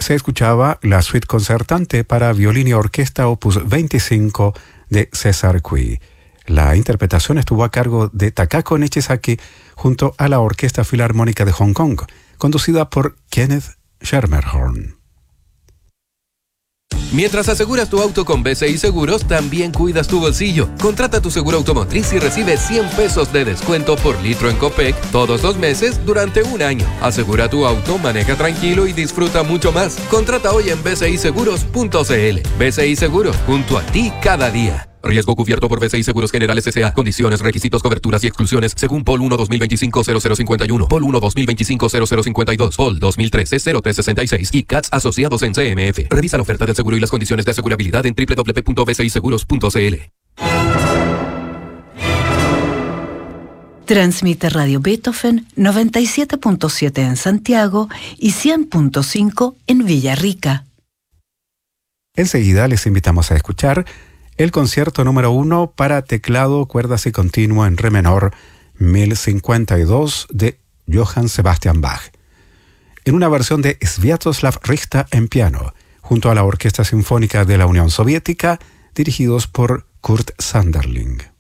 se escuchaba la suite concertante para violín y orquesta opus 25 de César Cui. La interpretación estuvo a cargo de Takako Nishizaki junto a la Orquesta Filarmónica de Hong Kong, conducida por Kenneth Schermerhorn. Mientras aseguras tu auto con BCI Seguros, también cuidas tu bolsillo. Contrata tu seguro automotriz y recibe 100 pesos de descuento por litro en Copec todos los meses durante un año. Asegura tu auto, maneja tranquilo y disfruta mucho más. Contrata hoy en bciseguros.cl. BCI Seguros, junto a ti cada día. Riesgo cubierto por BCI Seguros Generales S.A. Condiciones, requisitos, coberturas y exclusiones según POL 1-2025-0051, POL 1-2025-0052, POL 2013-0366 y CATS asociados en CMF. Revisa la oferta del seguro y las condiciones de asegurabilidad en www.bciseguros.cl. Transmite Radio Beethoven 97.7 en Santiago y 100.5 en Villarrica. Enseguida les invitamos a escuchar el concierto número 1 para teclado, cuerdas y continuo en re menor 1052 de Johann Sebastian Bach, en una versión de Sviatoslav Richta en piano, junto a la Orquesta Sinfónica de la Unión Soviética, dirigidos por Kurt Sanderling.